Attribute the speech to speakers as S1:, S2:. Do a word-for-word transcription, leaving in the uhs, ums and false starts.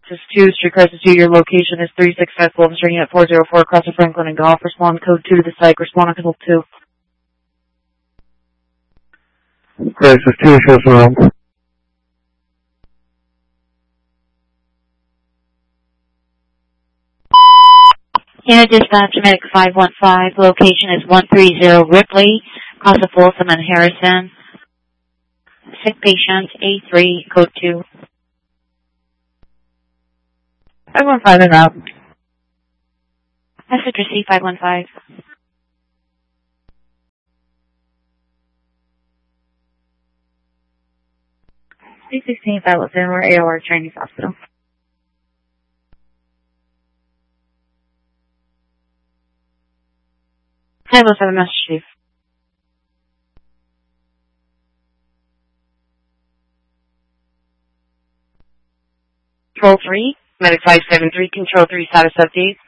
S1: This is two, Street Crisis two, your location is three six five Fulton Street at four zero four across the Franklin and Golf. Respond code two to the site. Respond on code two.
S2: Crisis two, shows around.
S3: Unit Dispatch, Medic five one five, location is one three zero Ripley, across the Folsom and Harrison. Sick patient, A three, code two.
S1: five one five and out.
S3: Message received, five one five.
S1: C sixteen, five one seven, we're A O R Chinese Hospital. five one seven, Master Chief.
S4: Control three, Medic five seven three, Control three, status update.